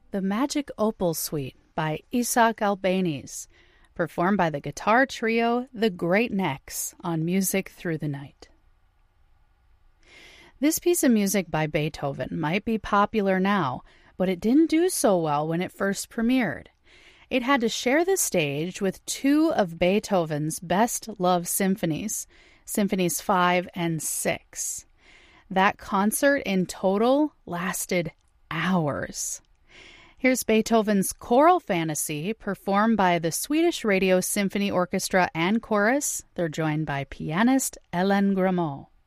The Magic Opal Suite by Isaac Albéniz, performed by the guitar trio The Great Necks on Music Through the Night. This piece of music by Beethoven might be popular now, but it didn't do so well when it first premiered. It had to share the stage with two of Beethoven's best loved symphonies, Symphonies 5 and 6. That concert in total lasted hours. Here's Beethoven's Choral Fantasy, performed by the Swedish Radio Symphony Orchestra and Chorus. They're joined by pianist Ellen Grameau.